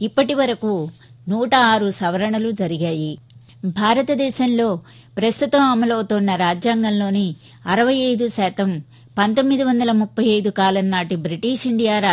ఇప్పటి వరకు 106 సవరణలు జరిగాయి. భారతదేశంలో ప్రస్తుతం అమలవుతోన్న రాజ్యాంగంలోని 65% 1935 కాలం నాటి బ్రిటిష్ ఇండియా